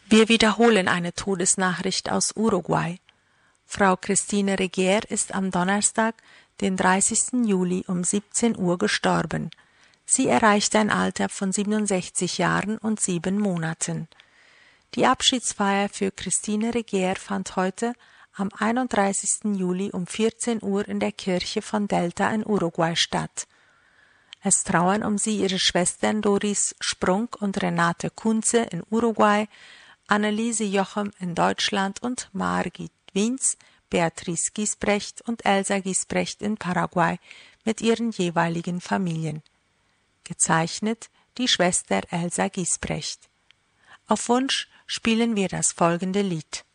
Wir wiederholen eine Todesnachricht aus Uruguay. Frau Christine Regier ist am Donnerstag, den 30. Juli um 17 Uhr gestorben. Sie erreichte ein Alter von 67 Jahren und 7 Monaten. Die Abschiedsfeier für Christine Regier fand heute am 31. Juli um 14 Uhr in der Kirche von Delta in Uruguay statt. Es trauern um sie ihre Schwestern Doris Sprung und Renate Kunze in Uruguay, Anneliese Jochem in Deutschland und Margit Wiens, Beatrice Giesbrecht und Elsa Giesbrecht in Paraguay mit ihren jeweiligen Familien. Gezeichnet die Schwester Elsa Giesbrecht. Auf Wunsch spielen wir das folgende Lied.